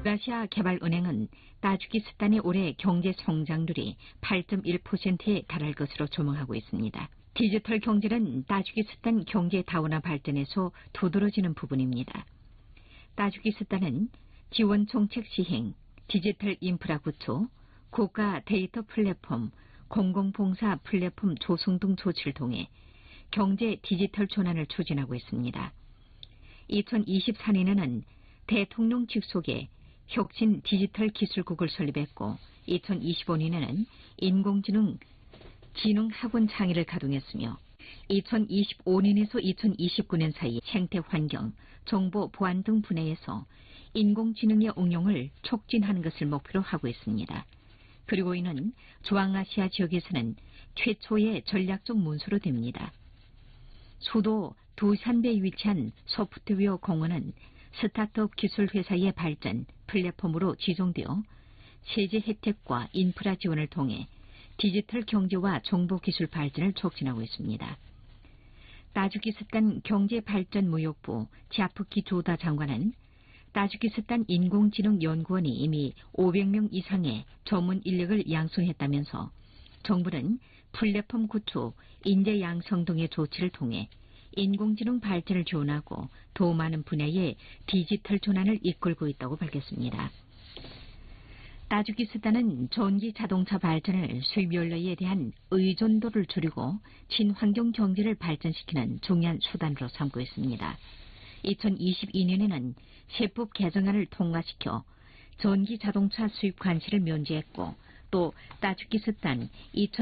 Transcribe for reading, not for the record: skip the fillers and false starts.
유라시아 개발은행은 따지키스탄의 올해 경제 성장률이 8.1%에 달할 것으로 조망하고 있습니다. 디지털 경제는 따지키스탄 경제 다원화 발전에서 두드러지는 부분입니다. 따지키스탄은 지원 정책 시행, 디지털 인프라 구축, 국가 데이터 플랫폼, 공공봉사 플랫폼 조성 등 조치를 통해 경제 디지털 전환을 추진하고 있습니다. 2024년에는 대통령 직속에 혁신 디지털 기술국을 설립했고 2025년에는 인공지능 지능학원 창의를 가동했으며 2025년에서 2029년 사이 생태환경, 정보 보안 등 분야에서 인공지능의 응용을 촉진하는 것을 목표로 하고 있습니다. 그리고 이는 중앙아시아 지역에서는 최초의 전략적 문서로 됩니다. 수도 두산베에 위치한 소프트웨어 공원은 스타트업 기술 회사의 발전 플랫폼으로 지정되어 세제 혜택과 인프라 지원을 통해 디지털 경제와 정보기술 발전을 촉진하고 있습니다. 따지키스탄 경제발전무역부 자프키 조다 장관은 따지키스탄 인공지능연구원이 이미 500명 이상의 전문 인력을 양성했다면서 정부는 플랫폼 구축, 인재 양성 등의 조치를 통해 인공지능 발전을 지원하고 더 많은 분야의 디지털 전환을 이끌고 있다고 밝혔습니다. 따지키스탄은 전기 자동차 발전을 수입 연료에 대한 의존도를 줄이고 친환경 경제를 발전시키는 중요한 수단으로 삼고 있습니다. 2022년에는 세법 개정안을 통과시켜 전기 자동차 수입 관세를 면제했고 또 따지키스탄